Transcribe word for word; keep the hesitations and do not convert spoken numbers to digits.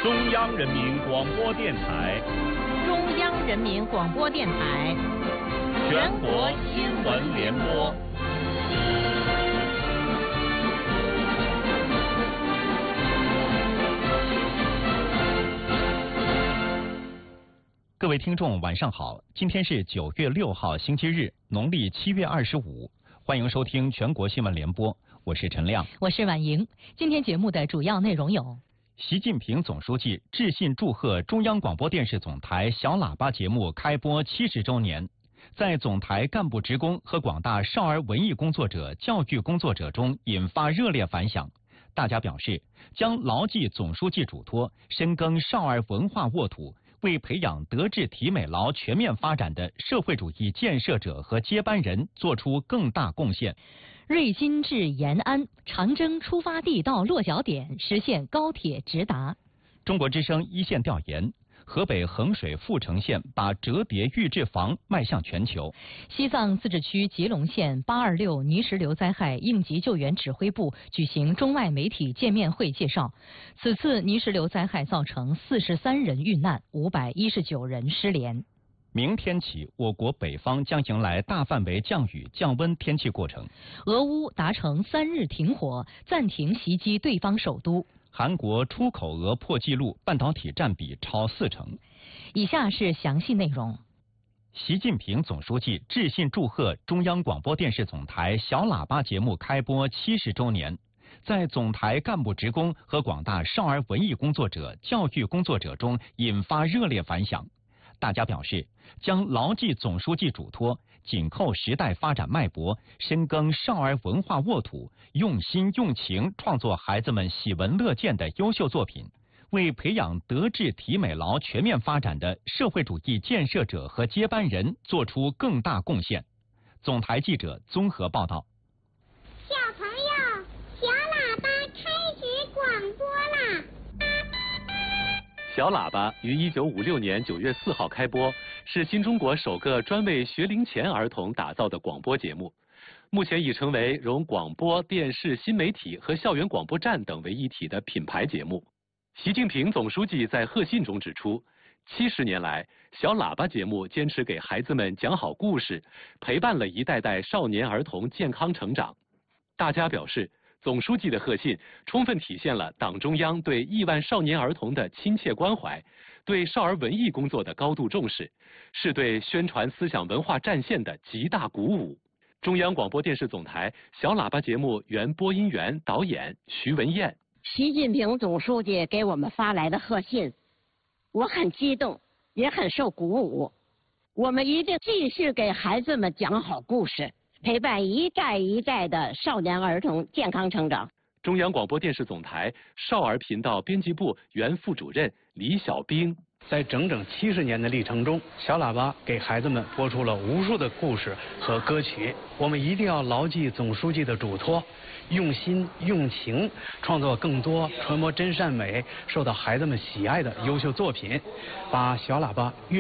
中央人民广播电台， 中央人民广播电台， 全国新闻联播。 各位听众，晚上好！今天是九月六号，星期日，农历七月二十五。欢迎收听全国新闻联播，我是陈亮， 我是婉莹。今天节目的主要内容有： 习近平总书记致信祝贺中央广播电视总台小喇叭节目开播七十周年，在总台干部职工和广大少儿文艺工作者、教育工作者中引发热烈反响。大家表示，将牢记总书记嘱托，深耕少儿文化沃土，为培养德智体美劳全面发展的社会主义建设者和接班人做出更大贡献。 瑞金至延安，长征出发地到落脚点实现高铁直达。 中国之声一线调研，河北衡水阜城县把折叠预制房迈向全球。 西藏自治区吉隆县八二六泥石流灾害应急救援指挥部举行中外媒体见面会介绍，此次泥石流灾害造成四十三人遇难，五百一十九人失联。 明天起，我国北方将迎来大范围降雨降温天气过程。 俄乌达成三日停火，暂停袭击对方首都。 韩国出口额破纪录，半导体占比超四成。 以下是详细内容。 习近平总书记致信祝贺中央广播电视总台小喇叭节目开播七十周年，在总台干部职工和广大少儿文艺工作者、教育工作者中引发热烈反响。大家表示，将牢记总书记嘱托，紧扣时代发展脉搏，深耕少儿文化沃土，用心用情创作孩子们喜闻乐见的优秀作品，为培养德智体美劳全面发展的社会主义建设者和接班人做出更大贡献。总台记者综合报道。 小朋友，小喇叭开始广播啦！ 小喇叭于一九五六年九月四号开播，是新中国首个专为学龄前儿童打造的广播节目。目前已成为融广播电视新媒体和校园广播站等为一体的品牌节目。习近平总书记在贺信中指出，七十年来，小喇叭节目坚持给孩子们讲好故事，陪伴了一代代少年儿童健康成长。大家表示，总书记的贺信充分体现了党中央对亿万少年儿童的亲切关怀，对少儿文艺工作的高度重视，是对宣传思想文化战线的极大鼓舞。中央广播电视总台小喇叭节目原播音员、导演徐文艳。 习近平总书记给我们发来的贺信，我很激动，也很受鼓舞。我们一定继续给孩子们讲好故事，陪伴一代一代的少年儿童健康成长。 中央广播电视总台少儿频道编辑部原副主任李小兵。 在整整七十年的历程中，小喇叭给孩子们播出了无数的故事和歌曲。我们一定要牢记总书记的嘱托，用心用情创作更多传播真善美、受到孩子们喜爱的优秀作品，把小喇叭越